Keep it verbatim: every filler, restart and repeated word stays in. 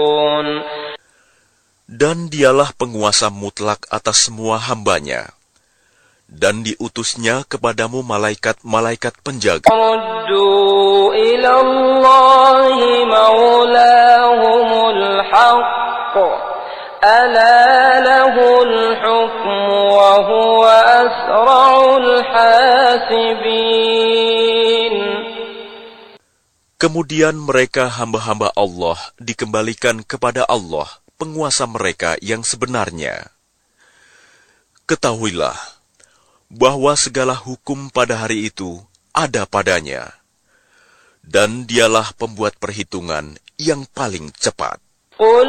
Dan dialah penguasa mutlak atas semua hambanya, dan diutusnya kepadamu malaikat-malaikat penjaga. رُدُّوا إِلَى اللَّهِ مَوْلَاهُمُ الْحَقِّ أَلَا لَهُ الْحُكْمُ وَهُوَ أَسْرَعُ الْحَاسِبِينَ. Kemudian mereka hamba-hamba Allah dikembalikan kepada Allah, penguasa mereka yang sebenarnya. Ketahuilah bahwa segala hukum pada hari itu ada padanya, dan dialah pembuat perhitungan yang paling cepat.